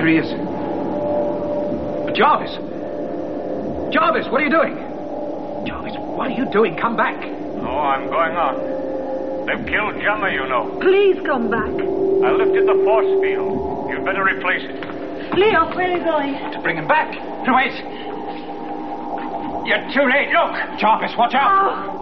he is. Jarvis! Jarvis, what are you doing? Jarvis, what are you doing? Come back. Oh, I'm going on. They've killed Jammer, you know. Please come back. I lifted the force field. You'd better replace it. Leo, where are you going? To bring him back. Wait. You're too late. Look. Jarvis, watch out. Oh.